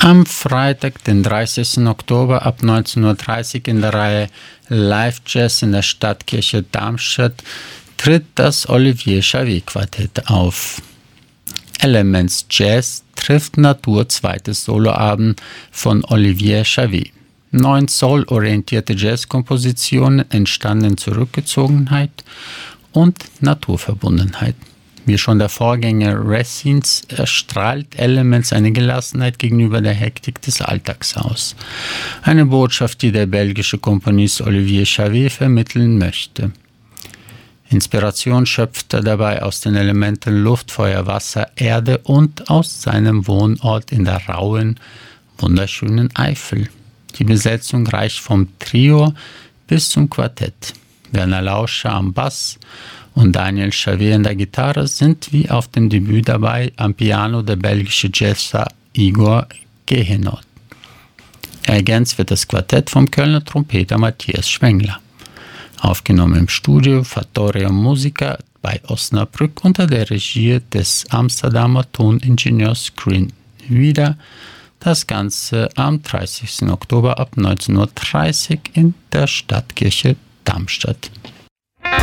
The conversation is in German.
Am Freitag, den 30. Oktober ab 19:30 Uhr in der Reihe Live Jazz in der Stadtkirche Darmstadt tritt das Olivier Javet Quartett auf. Elements Jazz trifft Natur, zweites Soloabend von Olivier Javet. 9 soul-orientierte Jazzkompositionen entstanden in Zurückgezogenheit und Naturverbundenheit. Wie schon der Vorgänger Racines erstrahlt Elements eine Gelassenheit gegenüber der Hektik des Alltags aus. Eine Botschaft, die der belgische Komponist Olivier Javet vermitteln möchte. Inspiration schöpft er dabei aus den Elementen Luft, Feuer, Wasser, Erde und aus seinem Wohnort in der rauen, wunderschönen Eifel. Die Besetzung reicht vom Trio bis zum Quartett. Werner Lauscher am Bass und Daniel Javet an der Gitarre sind wie auf dem Debüt dabei, am Piano der belgische Jazzer Igor Gehenot. Ergänzt wird das Quartett vom Kölner Trompeter Matthias Schwengler. Aufgenommen im Studio Fattoria Musica bei Osnabrück unter der Regie des Amsterdamer Toningenieurs Green Wieder. Das Ganze am 30. Oktober ab 19:30 Uhr in der Stadtkirche Darmstadt.